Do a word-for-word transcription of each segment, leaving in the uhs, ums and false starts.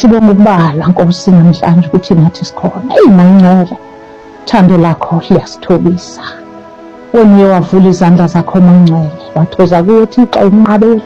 Sibonga ukubala Nkosi namhlanje ukuthi nathi sikhona. Ey Mangcele, thando lakho liyasithobisa. Wena uye wavula izandla zakho Mangcele, wathoza kuwe Thixo unqabele.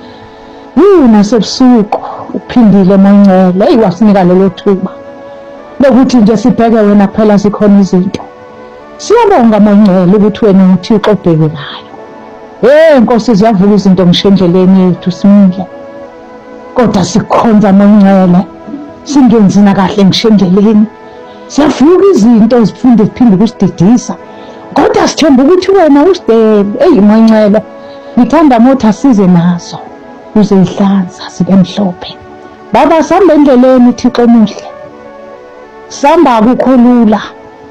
Yina sebusuku uphindile Mangcele, ey wasinika lelo thuba lokuthi nje sibheke wena phela sikhona izinto. Siyabonga Mangcele ukuthi wena uThixo obhekelayo. Hey Nkosi, ziyavuka izinto ngishendleleni yethu simile. Kodwa sikhonza Mangcele, singenzina kahle ngishendleleni. Siyavuka izinto ezifunde ziphinde kusididisa. Kodwa sithemba ukuthi wena usidele. Ey Mangcele, ngithanda motha size nazo uze ihlanza sibe mhlophe. Baba samba endleleni Thixo muhle. Samba akukho lula.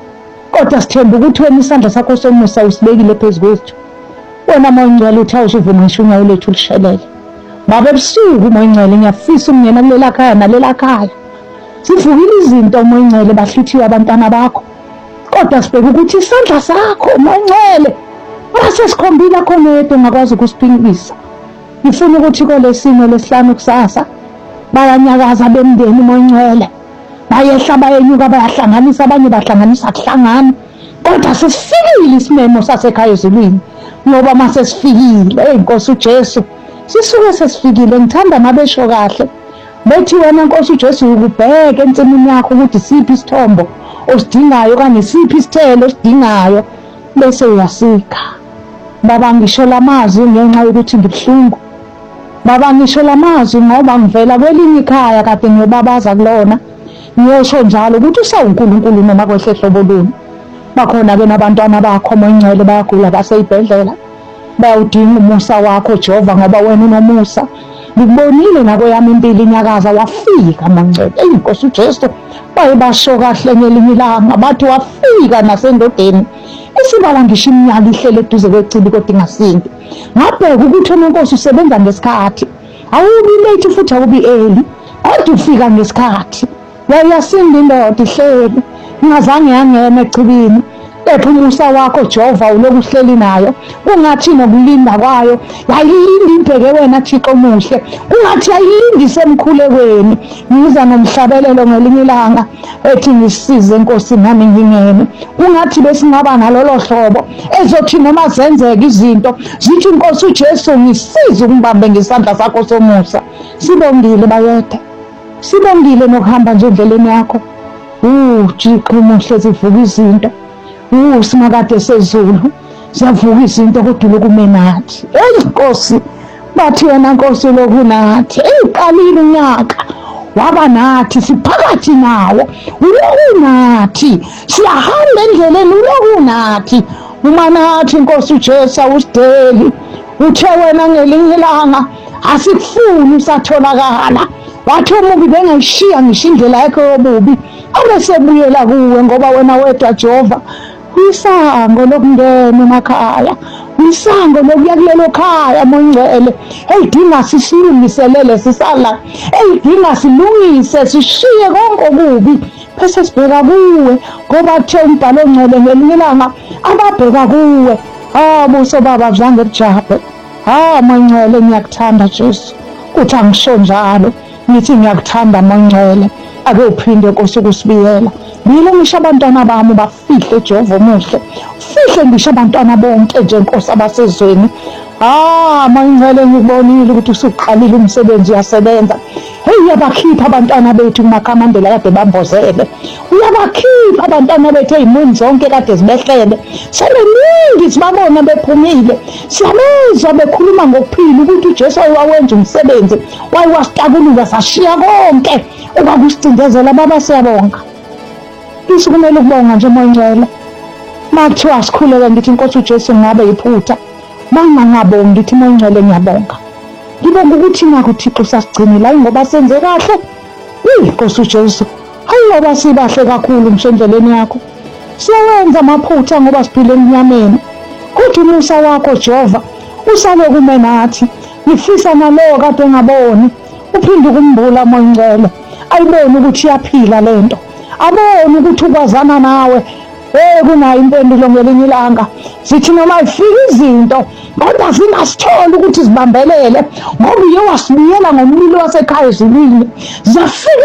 Kodwa sithemba ukuthi wena isandla sakho somusa usibekile phezukwethu. Wena Mangcele uthi awusuvuma ngisho unyawo lethu lishelele. Baba ebusuku Mangcele ngiyafisa ukungena kulela khaya nalela khaya. Sivukile izinto Mangcele bahluthiwe abantwana bakho. Kodwa sibheke ukuthi isandla sakho Mangcele mase sikhombile khona yedwa ongakwazi ukusiphikisa. Ngifuna ukuthi kolesimo lesihlanu kusasa bayanyakaza bemndeni Mangcele. Bayehla bayenyuka bayahlanganisa, abanye bahlanganisa kuhlangana. Kodwa sesifikile isimemo sasekhaya ezulwini ngoba mase sifikile. Ey Nkosi uJesu, sisuke sesifikile. Ngithanda mabesho kahle bethi wena Nkosi uJesu ukubheka ensimini yakho ukuthi siphi isithombo osidingayo kanye siphi isithelo osidingayo bese uyasikha. Baba ngisho lamazwi ngenxa yokuthi ngibhlungu. Baba ngisho lamazwi ngoba ngivela kwelinye ikhaya kade ngiyobabaza kulona. Ngiyosho njalo ukuthi usawuNkulunkulu noma kwehle hlobo luni. Bakhona ke nabantwana bakho Mangcele bayagula baseyibhedlela. Bayawudinga umusa wakho Jehova ngoba wena unomusa. Ngikubonile nakweyami impilo inyakaza wafika Mangcele. Ey Nkosi uJesu, bayibasho kahle ngelinye ilanga bathi wafika nasendodeni. Isibala ngisho iminyaka ihlele eduze kwecibi kodwa ingasindi. Ngabheka ukuthi wena Nkosi usebenza ngesikhathi. Awubi late futhi awubi early. Kodwa ufika ngesikhathi. Yayasinda indoda ihleli. Ngazange yangena ecibini. Epha umusa wakho Jehova uloku uhleli nayo. Ungathi nokulinda kwayo yayilindi ibheke wena Thixo muhle. Ungathi yayilindi isemkhulekweni. Ngiza nomhlabelelo ngelinye ilanga ethi ngisize Nkosi nami ngingene. Ungathi besingaba nalolo hlobo ezothi noma zenzeka izinto zithi Nkosi uJesu ngisize ukubambe ngesandla sakho somusa. Sibongile bayethe. Sibongile nokuhamba nje endleleni yakho. Uh Thixo muhle zivuka izinto. Uh simakade sezulu. Siyavuka izinto kodwa lokumenathi. Ey Nkosi, bathi wena Nkosi lokunathi. Ey qalile unyaka. Waba nathi siphakathi nawo. Ulokunathi. Siyahamba endleleni ulokunathi. Uma nathi Nkosi uJesu usideli. Uthe wena ngelinye ilanga asikufuni usatholakala. Wathi umubi bengayishiya ngisho indlela yakho yobubi. Abesebuyela kuwe ngoba wena wedwa Jehova uyisango lokungena emakhaya. Uyisango lokuya kulelo khaya Mangcele. Eyidinga sisilungiselele sisala. Eyidinga silungise sishiye konke okubi. Bese sibheka kuwe ngoba kuthe umbhalo ongcwele ngelinye ilanga ababheka kuwe. Ah buso baba zange kujabe. Ah Mangcele ngiyakuthanda Jesu. Uthi angisho njalo. Ngithi ngiyakuthanda Mangcele. Ake uphinde Nkosi ukusibiyela. Mina ngisho abantwana bami bafihle Jehova muhle. Fihle ngisho abantwana bonke nje Nkosi abasezweni. Ah Mangcele ngibonile ukuthi usuqalile umsebenzi uyasebenza. Hey uyabakhipha abantwana bethu kumakhamandela kade bambozele. Uyabakhipha abantwana bethu ezimuni zonke kade zibehlele. Sebeningi sibabona bephumile. Siyabezwa bekhuluma ngokuphila ukuthi uJesu wayenza umsebenzi. Wayiwasitabulula sashiya konke. Obakusicindezela baba siyabonga. Isikumele ukubonga nje Mangcele. Mathiwa sikhuleke ngithi Nkosi uJesu ngabe iphutha. Mangangabonga ngithi Mangcele ngiyabonga. Ngibonga ukuthi nakho Thixo sasigcinela ngoba senze kahle. Uy Nkosi uJesu. Hayi ngoba sibahle kakhulu emshendleleni yakho. Siyawenza amaphutha ngoba siphile emnyameni. Kodwa umusa wakho Jehova usale kume nathi. Ngifisa nalo kade ngaboni. Uphinde ukumbula Mangcele. Ayibone ukuthi iyaphila lento. Abone ukuthi ukwazana nawe. Hey kunayo impendulo ngelinye ilanga. Sithi noma ifika izinto kodwa zingasitholi ukuthi sibambelele ngoba uye wasibuyela ngomlilo wasekhaya ezulwini. Zafika